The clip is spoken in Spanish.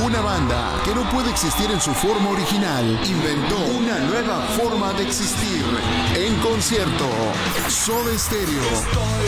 Una banda que no puede existir en su forma original inventó una nueva forma de existir. En concierto, Soda Stereo. Estoy